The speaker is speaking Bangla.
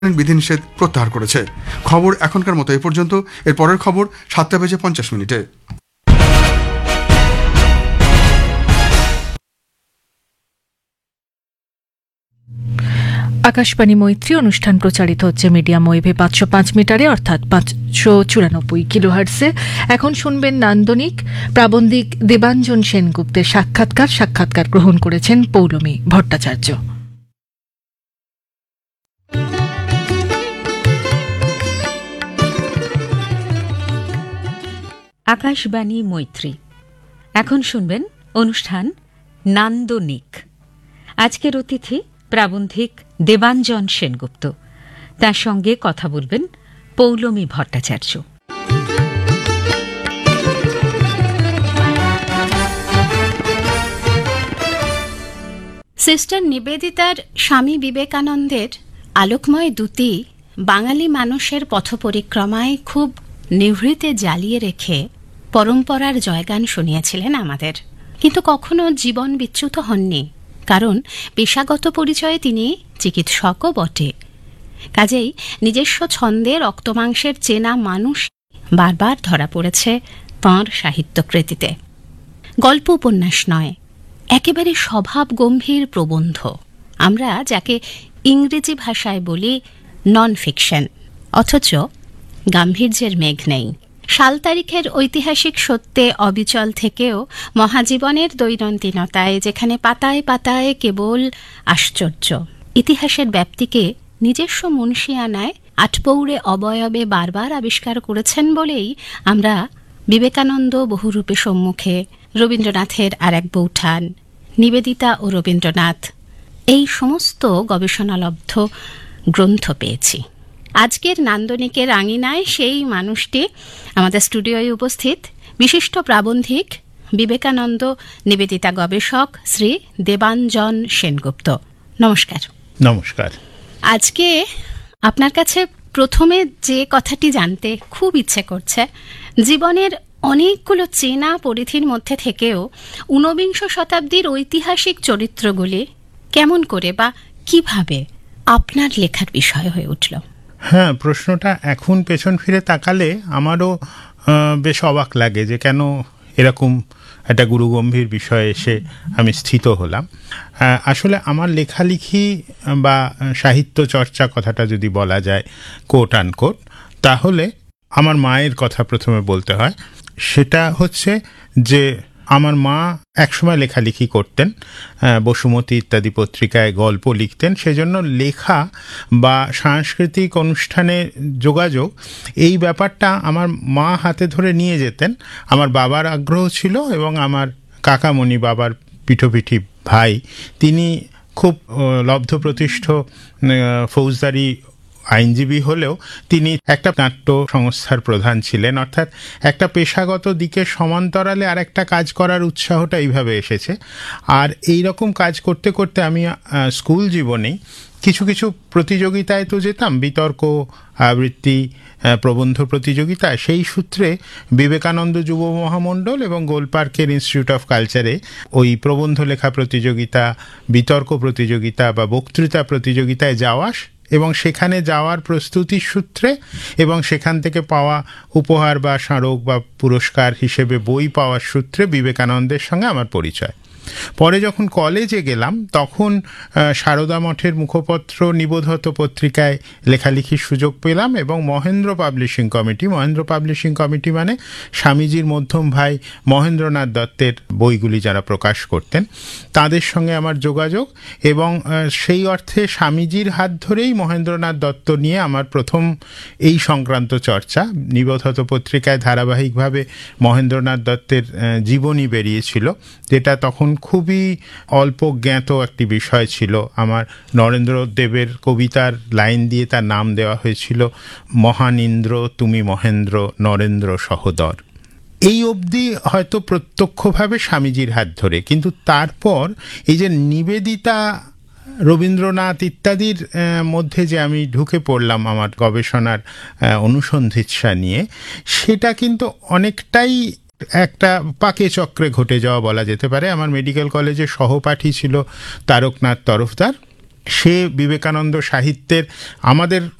বিধিনিষেধ প্রত্যাহার করেছে। খবর এখনকার মতো এই পর্যন্ত। এর পরের খবর 7:50 আকাশবাণী মৈত্রী অনুষ্ঠান প্রচারিত হচ্ছে মিডিয়াম ওয়েভে 505 মিটারে অর্থাৎ 594 কিলোহার্টসে। এখন শুনবেন নান্দনিক। প্রাবন্ধিক দেবাঞ্জন সেনগুপ্তের সাক্ষাৎকার গ্রহণ করেছেন পৌলমী ভট্টাচার্য। আকাশবাণী মৈত্রী। এখন শুনবেন অনুষ্ঠান নান্দনিক। আজকের অতিথি প্রাবন্ধিক দেবাঞ্জন সেনগুপ্ত। তার সঙ্গে কথা বলবেন পৌলমী ভট্টাচার্য। সিস্টার নিবেদিতার স্বামী বিবেকানন্দের আলোকময় দূতি বাঙালি মানুষের পথপরিক্রমায় খুব নিভৃতে জ্বালিয়ে রেখে পরম্পরার জয়গান শুনিয়েছিলেন আমাদের। কিন্তু কখনো জীবন বিচ্যুত হননি, কারণ পেশাগত পরিচয়ে তিনি চিকিৎসকও বটে। কাজেই নিজস্ব ছন্দে রক্তমাংসের চেনা মানুষ বারবার ধরা পড়েছে তাঁর সাহিত্যকৃতিতে। গল্প উপন্যাস নয়, একেবারে স্বভাব গম্ভীর প্রবন্ধ, আমরা যাকে ইংরেজি ভাষায় বলি নন ফিকশন, অথচ গাম্ভীর্যের মেঘ নেই। সাল তারিখের ঐতিহাসিক সত্যে অবিচল থেকেও মহাজীবনের দৈনন্দিনতায়, যেখানে পাতায় পাতায় কেবল আশ্চর্য, ইতিহাসের ব্যাপ্তিকে নিজস্ব মুনশিয়ানায় আটপৌড়ে অবয়বে বারবার আবিষ্কার করেছেন বলেই আমরা বিবেকানন্দ বহুরূপে সম্মুখে, রবীন্দ্রনাথের আর এক বৌঠান, নিবেদিতা ও রবীন্দ্রনাথ, এই সমস্ত গবেষণালব্ধ গ্রন্থ পেয়েছি। আজকের নান্দনিকের আঙিনায় সেই মানুষটি আমাদের স্টুডিওয় উপস্থিত, বিশিষ্ট প্রাবন্ধিক, বিবেকানন্দ নিবেদিতা গবেষক শ্রী দেবাঞ্জন সেনগুপ্ত। নমস্কার। নমস্কার। আজকে আপনার কাছে প্রথমে যে কথাটি জানতে খুব ইচ্ছে করছে, জীবনের অনেকগুলো চেনা পরিধির মধ্যে থেকেও ঊনবিংশ শতাব্দীর ঐতিহাসিক চরিত্রগুলি কেমন করে বা কিভাবে আপনার লেখার বিষয় হয়ে উঠল? হ্যাঁ, প্রশ্নটা এখন পেছন ফিরে তাকালে আমারও বেশ অবাক লাগে যে কেন এরকম একটা গুরুগম্ভীর বিষয়ে এসে আমি স্থিত হলাম। আসলে আমার লেখালেখি বা সাহিত্য চর্চা কথাটা যদি বলা যায় কোট আনকোট, তাহলে আমার মায়ের কথা প্রথমে বলতে হয়। সেটা হচ্ছে যে আমার মা একসময় লেখালেখি করতেন, বসুমতী ইত্যাদি পত্রিকায় গল্প লিখতেন। সেজন্য লেখা বা সাংস্কৃতিক অনুষ্ঠানে যোগাযোগ, এই ব্যাপারটা আমার মা হাতে ধরে নিয়ে যেতেন। আমার বাবার আগ্রহ ছিল এবং আমার কাকামণি, বাবার পিঠোপিঠি ভাই, তিনি খুব লব্ধপ্রতিষ্ঠ ফৌজদারি আইনজীবী হলেও তিনি একটা নাট্য সংস্থার প্রধান ছিলেন। অর্থাৎ একটা পেশাগত দিকের সমান্তরালে আর একটা কাজ করার উৎসাহটা এইভাবে এসেছে। আর এই রকম কাজ করতে করতে আমি স্কুল জীবনেই কিছু কিছু প্রতিযোগিতায় তো যেতাম, বিতর্ক, আবৃত্তি, প্রবন্ধ প্রতিযোগিতা। সেই সূত্রে বিবেকানন্দ যুব মহামণ্ডল এবং গোলপার্কের ইনস্টিটিউট অফ কালচারে ওই প্রবন্ধ লেখা প্রতিযোগিতা, বিতর্ক প্রতিযোগিতা বা বক্তৃতা প্রতিযোগিতায় যাওয়া এবং সেখানে যাওয়ার প্রস্তুতির সূত্রে এবং সেখান থেকে পাওয়া উপহার বা স্মারক বা পুরস্কার হিসেবে বই পাওয়ার সূত্রে বিবেকানন্দের সঙ্গে আমার পরিচয়। পরে যখন কলেজে গেলাম তখন সারদা মঠের মুখপত্র নিবোধত পত্রিকায় লেখালেখির সুযোগ পেলাম এবং মহেন্দ্র পাবলিশিং কমিটি মানে স্বামীজির মধ্যম ভাই মহেন্দ্রনাথ দত্তের বইগুলি যারা প্রকাশ করতেন, তাদের সঙ্গে আমার যোগাযোগ এবং সেই অর্থে স্বামীজির হাত ধরেই মহেন্দ্রনাথ দত্ত নিয়ে আমার প্রথম এই সংক্রান্ত চর্চা। নিবোধত পত্রিকায় ধারাবাহিকভাবে মহেন্দ্রনাথ দত্তের জীবনী বেরিয়েছিল, যেটা তখন খুবই অল্প জ্ঞাত একটি বিষয় ছিল। আমার নরেন্দ্র দেবের কবিতার লাইন দিয়ে তার নাম দেওয়া হয়েছিল, মহান ইন্দ্র তুমি মহেন্দ্র নরেন্দ্র সহোদর। এই অবধি হয়তো প্রত্যক্ষভাবে স্বামীজির হাত ধরে, কিন্তু তারপর এই যে নিবেদিতা, রবীন্দ্রনাথ ইত্যাদির মধ্যে যে আমি ঢুকে পড়লাম আমার গবেষণার অনুসন্ধিৎসা নিয়ে, সেটা কিন্তু অনেকটাই একটা পাকে চক্রে ঘটে যাওয়া বলা যেতে পারে। আমার মেডিকেল কলেজে সহপাঠী ছিল তারকনাথ তরফদার, সে বিবেকানন্দ সাহিত্যের আমাদের